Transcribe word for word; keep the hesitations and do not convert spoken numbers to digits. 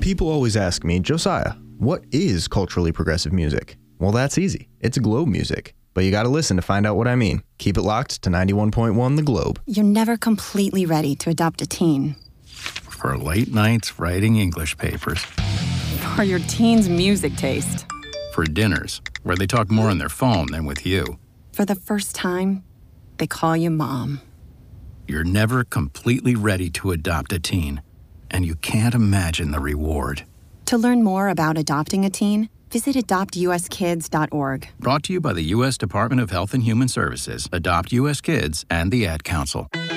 People always ask me, Josiah, what is culturally progressive music? Well, that's easy. It's Globe music. But you gotta listen to find out what I mean. Keep it locked to ninety-one point one The Globe. You're never completely ready to adopt a teen. For late nights writing English papers. For your teen's music taste. For dinners, where they talk more on their phone than with you. For the first time, they call you mom. You're never completely ready to adopt a teen, and you can't imagine the reward. To learn more about adopting a teen, visit adopt u s kids dot org. Brought to you by the U S Department of Health and Human Services, Adopt U S Kids, and the Ad Council.